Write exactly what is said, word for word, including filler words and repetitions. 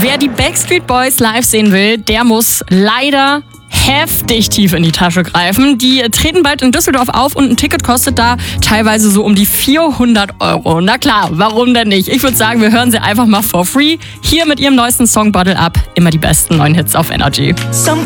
Wer die Backstreet Boys live sehen will, der muss leider heftig tief in die Tasche greifen. Die treten bald in Düsseldorf auf und ein Ticket kostet da teilweise so um die vierhundert Euro. Na klar, warum denn nicht? Ich würde sagen, wir hören sie einfach mal for free. Hier mit ihrem neuesten Song Bottle Up. Immer die besten neuen Hits auf Energy.